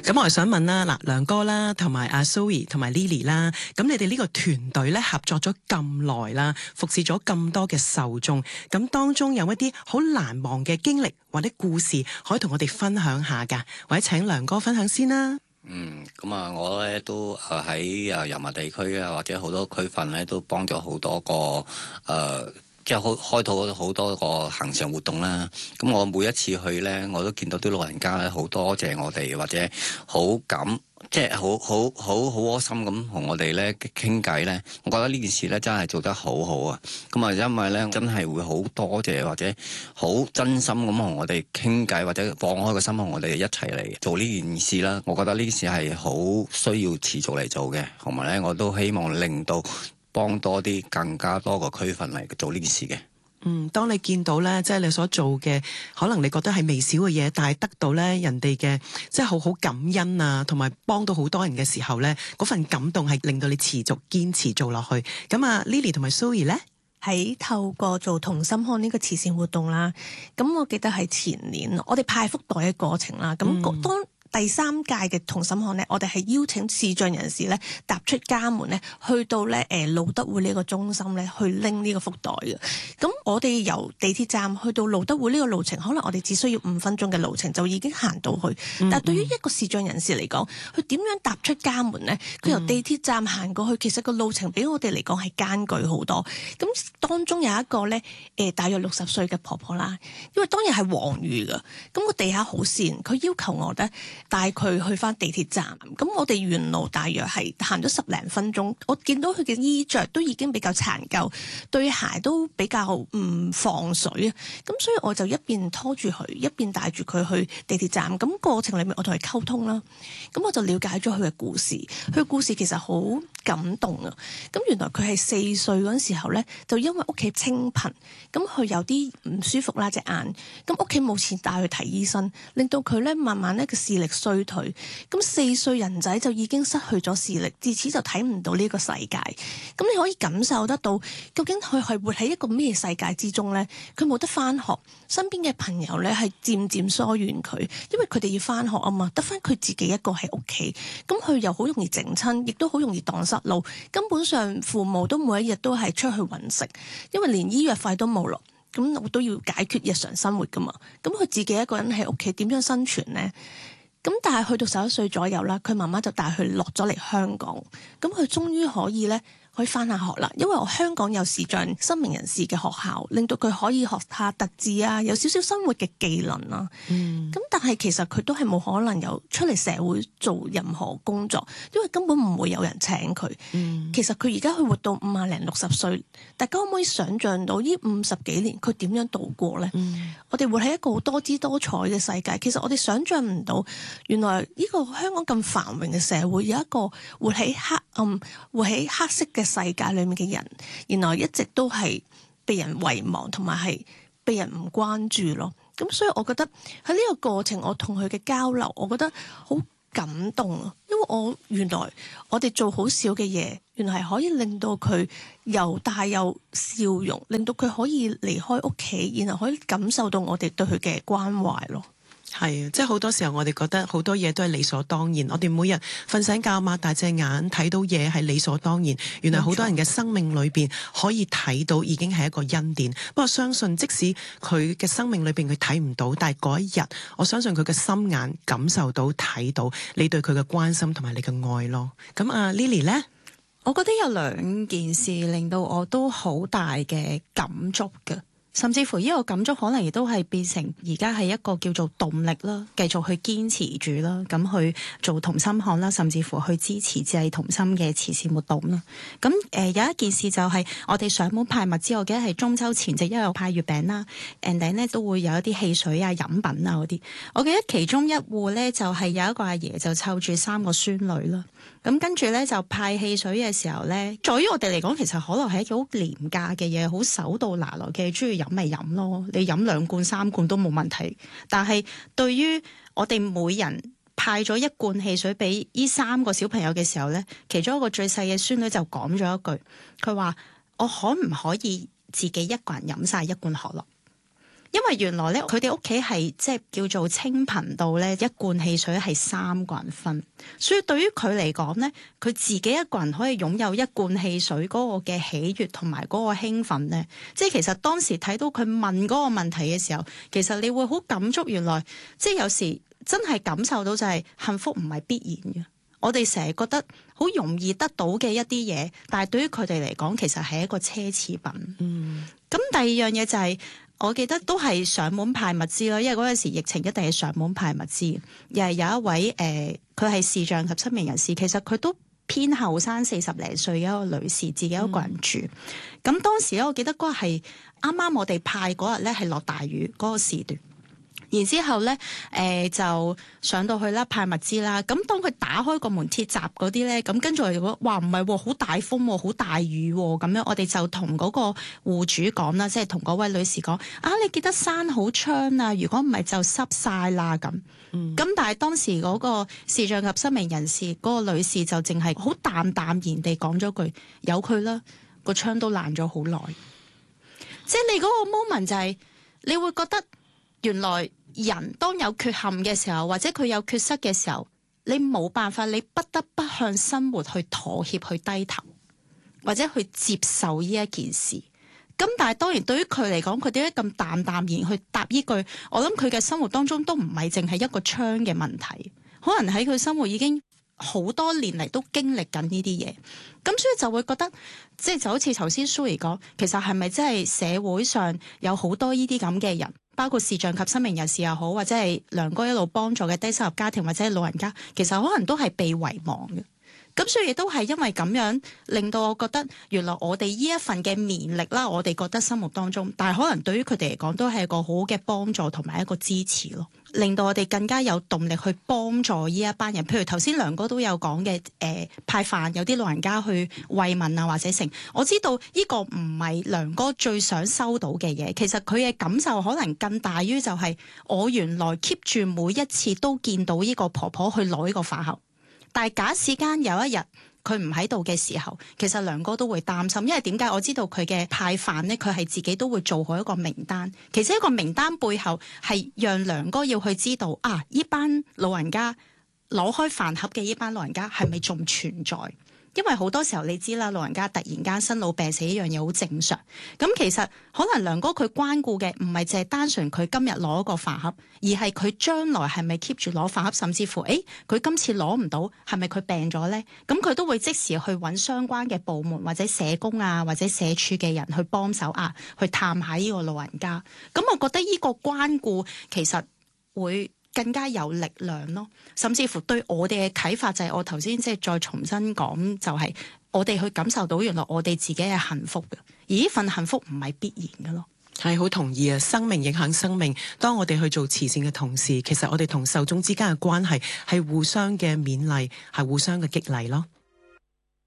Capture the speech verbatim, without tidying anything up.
咁我係想問啦，嗱，梁哥啦，同埋阿 Zoe 同埋 Lily 啦，咁你哋呢個團隊咧合作咗咁耐啦，服侍咗咁多嘅受眾，咁當中有一啲好難忘嘅經歷或者故事，可以同我哋分享下噶，或者請梁哥分享先啦。 嗯，咁啊，我咧都誒喺誒油麻地區啊，或者好多區份咧，都幫咗好多個誒。呃即係開開拓好多個行程活動啦，咁我每一次去咧，我都見到啲老人家咧，好多謝我哋，或者好感，即係好好好好窩心咁同我哋咧傾偈咧。我覺得呢件事咧真係做得好好啊！咁啊，因為咧真係會好多謝或者好真心咁同我哋傾偈，或者放開個心同我哋一齊嚟做呢件事啦。我覺得呢件事係好需要持續嚟做嘅，同埋咧我都希望令到幫多啲更加多個區份嚟做呢件事嘅。 嗯，當你見到咧，即係你所做嘅，可能你覺得係微小嘅嘢，但係得到咧人哋嘅即係好好感恩啊，同埋幫到好多人嘅時候咧，嗰份感動係令到你持續堅持做落去。咁啊 Lily 同埋 Zoe 咧， 喺透過做同心漢呢個慈善活動啦，咁我記得係前年我哋派福袋嘅過程啦，咁、嗯、當第三屆嘅同心漢咧，我哋係邀請視障人士咧踏出家門咧，去到咧誒路德會呢個中心咧去拎呢個福袋嘅。咁我哋由地鐵站去到路德會呢個路程，可能我哋只需要五分鐘嘅路程就已經行到去。嗯嗯，但係對於一個視障人士嚟講，佢點樣踏出家門咧？佢由地鐵站行過去，其實個路程比我哋嚟講係艱巨好多。咁當中有一個咧誒大約六十歲嘅婆婆啦，因為當日係黃雨㗎，咁個地下好跣，佢要求我咧帶佢去翻地鐵站，咁我哋沿路大約係行咗十零分鐘，我見到佢嘅衣着都已經比較殘舊，對鞋都比較唔防水啊，咁所以我就一邊拖住佢，一邊帶住佢去地鐵站，咁過程裏面我同佢溝通啦，咁我就了解咗佢嘅故事，佢嘅故事其實好感動啊，咁原來佢係四歲嗰陣時候咧，就因為屋企清貧，咁佢有啲唔舒服啦隻眼，咁屋企冇錢帶去睇醫生，令到佢咧慢慢咧嘅視力衰退，咁四歲人仔就已經失去咗視力，自此就睇唔到呢個世界。咁你可以感受得到，究竟佢係活喺一個咩世界之中呢？佢冇得翻學，身邊嘅朋友咧係漸漸疏遠佢，因為佢哋要翻學啊嘛，得翻佢自己一個喺屋企，咁佢又好容易整親，亦都好容易蕩失路。根本上父母都每一日都係出去揾食，因為連醫藥費都冇落，咁我都要解決日常生活噶嘛。咁佢自己一個人喺屋企點樣生存呢？咁但係去到十一歲左右啦，佢媽媽就帶佢落咗嚟香港，咁佢終於可以咧可以翻下學啦，因為我香港有視障失明人士嘅學校，令到佢可以學下特字啊，有少少生活嘅技能啊。嗯，咁但係其實佢都係冇可能有出嚟社會做任何工作，因為根本唔會有人請佢。嗯，其實佢而家去活到五廿零六十歲，大家可唔可以想像到呢五十幾年佢點樣度過呢？嗯，我哋活喺一個好多姿多彩嘅世界，其實我哋想像唔到，原來呢個香港咁繁榮嘅社會，有一個活喺黑暗、活喺黑色嘅世界裏面嘅人，原來一直都係被人遺忘，同埋係被人唔關注咯。咁所以我覺得喺呢個過程，我同佢嘅交流，我覺得好感動啊！因為我原來我哋做好少嘅嘢，原來係可以令到佢又帶有笑容，令到佢可以離開屋企，然後可以感受到我哋對佢嘅關懷咯。 係啊，即係好多時候我哋覺得好多嘢都係理所當然，我哋每日瞓醒覺擘大隻眼睇到嘢係理所當然，原來好多人嘅生命裏邊可以睇到已經係一個恩典。不過相信即使佢嘅生命裏邊佢睇唔到，但係嗰一日我相信佢嘅心眼感受到睇到你對佢嘅關心同埋你嘅愛咯。咁啊 Lily 呢？ 我覺得有兩件事令到我都好大嘅感觸嘅。甚至乎呢個感觸可能亦都係變成而家係一個叫做動力啦，繼續去堅持住啦，咁去做同心漢啦，甚至乎去支持志藝同心嘅慈善活動啦。咁誒、呃、有一件事就係我哋上門派物資，我記得係中秋前夕，因為有派月餅啦 and then 咧都會有一啲汽水啊、飲品啊嗰啲。我記得其中一戶咧就係、是、有一個阿爺就湊住三個孫女啦。咁跟住咧就派汽水嘅時候咧，在於我哋嚟講，其實可樂係一個好廉價嘅嘢，好手到拿來嘅，中意飲咪飲咯，你飲兩罐三罐都冇問題。但係對於我哋每人派咗一罐汽水俾呢三個小朋友嘅時候咧，其中一個最細嘅孫女就講咗一句，佢話：我可唔可以自己一個人飲晒一罐可樂？ 因為原來咧，佢哋屋企係即係叫做清貧到咧，一罐汽水係三個人分，所以對於佢嚟講咧，佢自己一個人可以擁有一罐汽水嗰個嘅喜悅同埋嗰個興奮咧，即係其實當時睇到佢問嗰個問題嘅時候，其實你會好感觸，原來即係有時真係感受到就係幸福唔係必然嘅。我哋成日覺得好容易得到嘅一啲嘢，但係對於佢哋嚟講，其實係一個奢侈品。嗯，咁第二樣嘢就係、是。我記得都係上門派物資咯，因為嗰陣時疫情一定係上門派物資。又係有一位誒，佢係視障及失明人士，其實佢都偏後生，四十零歲嘅一個女士，自己一個人住。咁、嗯、當時咧，我記得嗰日係啱啱我哋派嗰日咧係落大雨嗰、嗰個時段。然之後咧，誒、呃、就上到去啦，派物資啦。咁當佢打開個門鐵閘嗰啲咧，咁跟住我哋講，哇唔係喎，好大風、哦，好大雨喎、哦。咁樣我哋就同嗰個戶主講啦，即係同嗰位女士講，啊你記得閂好窗啊，如果唔係就濕晒啦咁。咁、嗯、但係當時嗰個視障及失明人士嗰、嗰個女士就淨係好淡淡然地講咗句，由佢啦，個窗都爛咗好耐。即係你嗰個 moment 就係、是、你會覺得原來。人當有缺陷嘅時候，或者佢有缺失嘅時候，你冇辦法，你不得不向生活去妥協、去低頭，或者去接受呢一件事。咁但係當然對於佢嚟講，佢點解咁淡淡然去答呢句？我諗佢嘅生活當中都唔係淨係一個窗嘅問題，可能喺佢生活已經好多年嚟都經歷緊呢啲嘢。咁所以就會覺得，即係就好似頭先 Sue 講，其實係咪真係社會上有好多呢啲咁嘅人？包括視障及失明人士又好，或者係梁哥一路幫助嘅低收入家庭或者係老人家，其實可能都係被遺忘嘅。咁所以亦都係因為咁樣，令到我覺得原來我哋呢一份嘅勉力啦，我哋覺得生活當中，但係可能對於佢哋嚟講都係一個好好嘅幫助同埋一個支持咯，令到我哋更加有動力去幫助呢一班人。譬如頭先梁哥都有講嘅，誒、呃、派飯有啲老人家去慰問啊，或者成，我知道呢個唔係梁哥最想收到嘅嘢，其實佢嘅感受可能更大於就係我原來 keep 住每一次都見到呢個婆婆去攞呢個飯盒。但係假使間有一日佢唔喺度嘅時候，其實梁哥都會擔心，因為點解？我知道佢嘅派飯咧，佢係自己都會做好一個名單。其實一個名單背後係讓梁哥要去知道啊，呢班老人家攞開飯盒嘅呢班老人家係咪仲存在？因為好多時候你知啦，老人家突然間生老病死呢樣嘢好正常。咁其實可能梁哥佢關顧嘅唔係淨係單純佢今日攞個飯盒，而係佢將來係咪 keep 住攞飯盒，甚至乎誒佢今次攞唔到，係咪佢病咗呢？咁佢都會即時去揾相關嘅部門或者社工啊，或者社署嘅人去幫手啊，去探下呢個老人家。咁我覺得呢個關顧其實會更加有力量咯，甚至乎對我哋嘅啟發就係我頭先即係再重新講，就係我哋去感受到原來我哋自己係幸福嘅，而呢份幸福唔係必然嘅咯。 係好同意啊！生命影響生命，當我哋去做慈善嘅同時，其實我哋同受眾之間嘅關係係互相嘅勉勵，係互相嘅激勵咯。